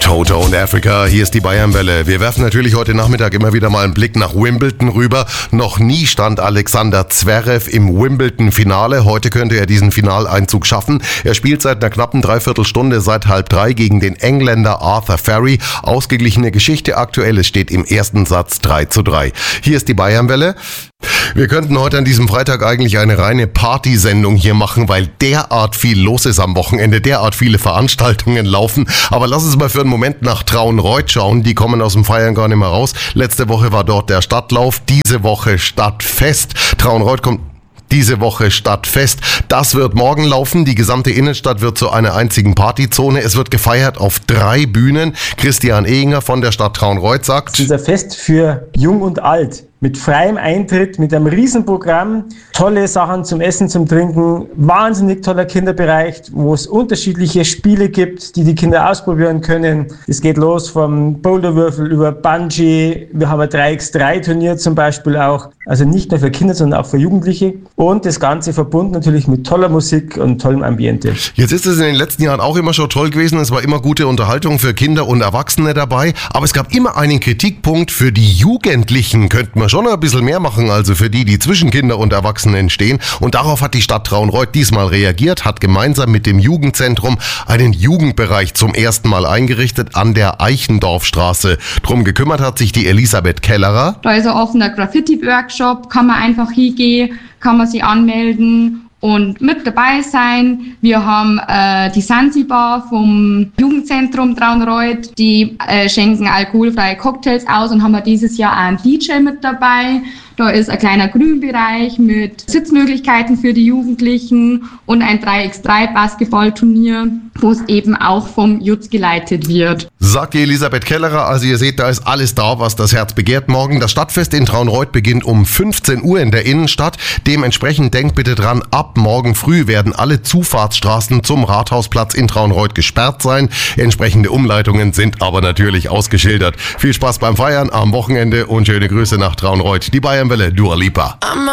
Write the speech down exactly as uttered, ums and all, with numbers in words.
Toto und Africa, hier ist die Bayernwelle. Wir werfen natürlich heute Nachmittag immer wieder mal einen Blick nach Wimbledon rüber. Noch nie stand Alexander Zverev im Wimbledon-Finale. Heute könnte er diesen Finaleinzug schaffen. Er spielt seit einer knappen Dreiviertelstunde, seit halb drei, gegen den Engländer Arthur Ferry. Ausgeglichene Geschichte aktuell, es steht im ersten Satz drei zu drei. Hier ist die Bayernwelle. Wir könnten heute an diesem Freitag eigentlich eine reine Partysendung hier machen, weil derart viel los ist am Wochenende, derart viele Veranstaltungen laufen. Aber lass uns mal für einen Moment nach Traunreut schauen. Die kommen aus dem Feiern gar nicht mehr raus. Letzte Woche war dort der Stadtlauf, diese Woche Stadtfest. Traunreut kommt diese Woche Stadtfest. Das wird morgen laufen. Die gesamte Innenstadt wird zu einer einzigen Partyzone. Es wird gefeiert auf drei Bühnen. Christian Ehinger von der Stadt Traunreut sagt: Es ist ein Fest für Jung und Alt. Mit freiem Eintritt, mit einem Riesenprogramm, tolle Sachen zum Essen, zum Trinken, wahnsinnig toller Kinderbereich, wo es unterschiedliche Spiele gibt, die die Kinder ausprobieren können. Es geht los vom Boulderwürfel über Bungee, wir haben ein drei gegen drei Turnier zum Beispiel auch, also nicht nur für Kinder, sondern auch für Jugendliche, und das Ganze verbunden natürlich mit toller Musik und tollem Ambiente. Jetzt ist es in den letzten Jahren auch immer schon toll gewesen, es war immer gute Unterhaltung für Kinder und Erwachsene dabei, aber es gab immer einen Kritikpunkt für die Jugendlichen, könnte man schon ein bisschen mehr machen, also für die, die zwischen Kinder und Erwachsenen stehen. Und darauf hat die Stadt Traunreut diesmal reagiert, hat gemeinsam mit dem Jugendzentrum einen Jugendbereich zum ersten Mal eingerichtet an der Eichendorfstraße. Drum gekümmert hat sich die Elisabeth Kellerer. Da ist ein offener Graffiti-Workshop, kann man einfach hingehen, kann man sich anmelden und mit dabei sein. Wir haben äh, die Sansibar vom Jugendzentrum Traunreut, die äh, schenken alkoholfreie Cocktails aus und haben wir dieses Jahr auch einen D J mit dabei. Da ist ein kleiner Grünbereich mit Sitzmöglichkeiten für die Jugendlichen und ein drei gegen drei Basketballturnier, wo es eben auch vom Jutz geleitet wird. Sagt die Elisabeth Kellerer, also ihr seht, da ist alles da, was das Herz begehrt morgen. Das Stadtfest in Traunreut beginnt um fünfzehn Uhr in der Innenstadt. Dementsprechend denkt bitte dran, ab morgen früh werden alle Zufahrtsstraßen zum Rathausplatz in Traunreut gesperrt sein. Entsprechende Umleitungen sind aber natürlich ausgeschildert. Viel Spaß beim Feiern am Wochenende und schöne Grüße nach Traunreut. Die Bayernwelle, Dua Lipa.